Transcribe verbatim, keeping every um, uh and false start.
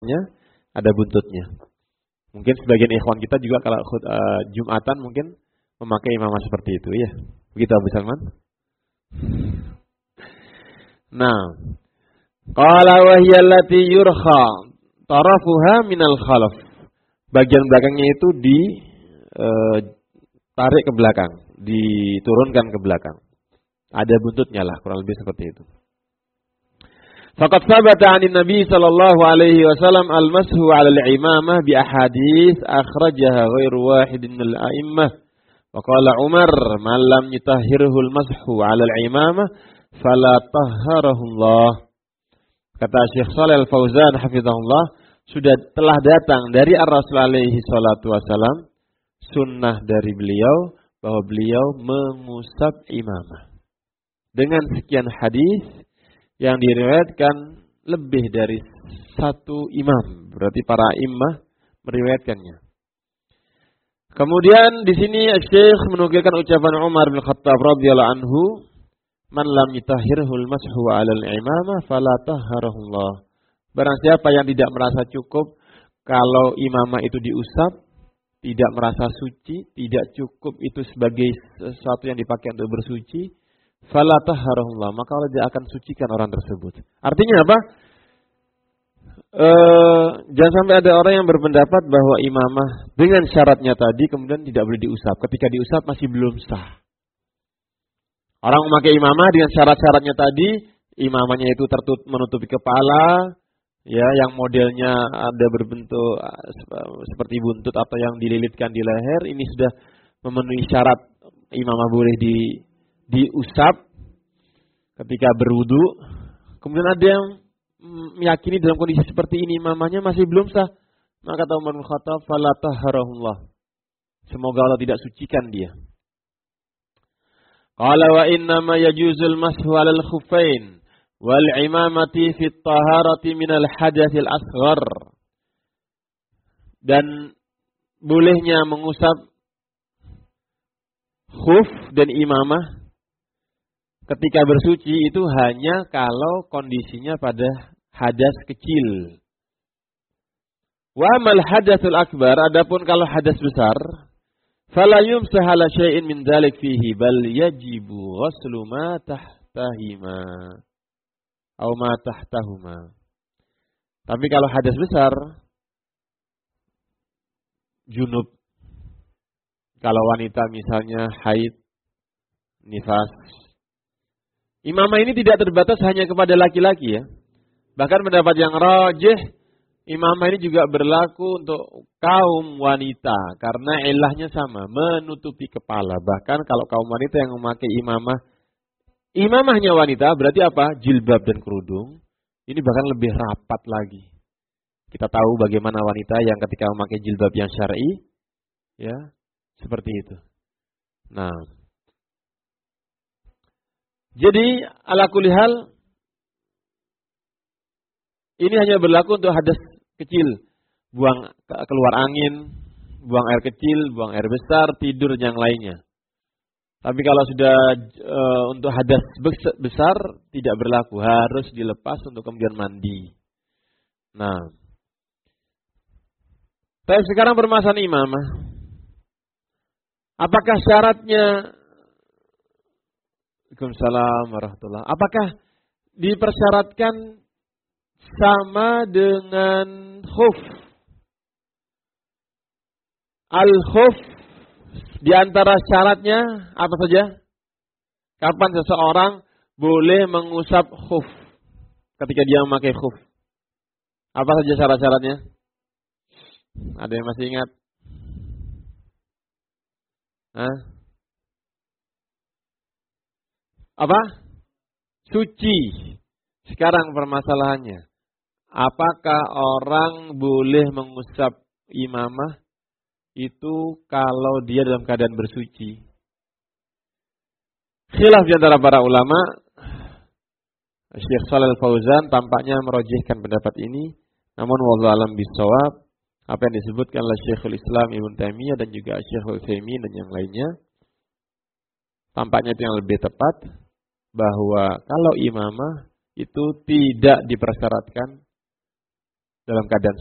ada buntutnya. Mungkin sebagian ikhwan kita juga kalau uh, Jumatan mungkin memakai imamah seperti itu ya. Begitu Abu Salman? Nah, qala wa hiya allati yurkha tarafuha minal khalaf. Bagian belakangnya itu di uh, tarik ke belakang, diturunkan ke belakang. Ada buntutnya lah, kurang lebih seperti itu. Faqad sabata 'an Nabi sallallahu alaihi wasallam al-mashu 'ala al-imamah bi ahadits akhrajaha ghairu wahidin min al-a'immah. Wa qala Umar, "Man lam yutahhirhu al-mashu 'ala al-imamah fala tahharahu Allah." Kata Syekh Shalih Al-Fauzan hafizahullah, sudah telah datang dari Ar-Rasul alaihi salatu wasallam sunnah dari beliau bahwa beliau mengusap imamah. Dengan sekian hadis yang diriwayatkan lebih dari satu imam, berarti para imam meriwayatkannya. Kemudian di sini Syekh menukilkan ucapan Umar bin Khattab radhiyallahu anhu, "Man lam yutahhirhu al-mashu 'ala al-imamah fala tahharahullah." Barang siapa yang tidak merasa cukup kalau imamah itu diusap, tidak merasa suci, tidak cukup itu sebagai sesuatu yang dipakai untuk bersuci, fala tahharahullah, maka Allah tidak akan sucikan orang tersebut. Artinya apa? E, jangan sampai ada orang yang berpendapat bahwa imamah dengan syaratnya tadi kemudian tidak boleh diusap. Ketika diusap masih belum sah. Orang memakai imamah dengan syarat-syaratnya tadi, imamahnya itu tertutup menutupi kepala, ya, yang modelnya ada berbentuk seperti buntut atau yang dililitkan di leher, ini sudah memenuhi syarat imamah boleh di diusap ketika berwudu. Kemudian ada yang meyakini dalam kondisi seperti ini imamahnya masih belum sah, maka kata Umar bin Khattab, fala tahharahullah, semoga Allah tidak sucikan dia. Qala wa inna ma yajuzul mashu 'alal khuffain wal imamati fi taharati minal hadatsil asghar. Dan bolehnya mengusap khuf dan imamah ketika bersuci itu hanya kalau kondisinya pada hadas kecil. Wa amal hadatsul akbar, adapun kalau hadas besar, fala yumsah ala syai'in min dzalik fihi bal yajibu ghuslu ma tahtahima atau ma tahtahuma. Tapi kalau hadas besar, junub, kalau wanita misalnya haid, nifas, imamah ini tidak terbatas hanya kepada laki-laki ya. Bahkan pendapat yang rajih, imamah ini juga berlaku untuk kaum wanita. Karena ilahnya sama, menutupi kepala. Bahkan kalau kaum wanita yang memakai imamah, imamahnya wanita berarti apa? Jilbab dan kerudung. Ini bahkan lebih rapat lagi. Kita tahu bagaimana wanita yang ketika memakai jilbab yang syar'i, ya, seperti itu. Nah, jadi ala kulli hal ini hanya berlaku untuk hadas kecil, buang keluar angin, buang air kecil, buang air besar, tidur dan yang lainnya. Tapi kalau sudah e, untuk hadas besar tidak berlaku, harus dilepas untuk kemudian mandi. Nah, tapi sekarang permasalahan imamah. Apakah syaratnya? Waalaikumsalam warahmatullahi. Apakah dipersyaratkan sama dengan khuf? Al-khuf di antara syaratnya apa saja? Kapan seseorang boleh mengusap khuf ketika dia memakai khuf? Apa saja syarat-syaratnya? Ada yang masih ingat? Hah? Apa? Suci. Sekarang permasalahannya, apakah orang boleh mengusap imamah itu kalau dia dalam keadaan bersuci? Khilaf di antara para ulama. Syekh Shalih Al-Fauzan tampaknya merojihkan pendapat ini, namun wallahu alam bisawab, apa yang disebutkan oleh Syekhul Islam Ibnu Taimiyah dan juga Syekhul Utsaimin dan yang lainnya, tampaknya itu yang lebih tepat, bahwa kalau imamah itu tidak dipersyaratkan dalam keadaan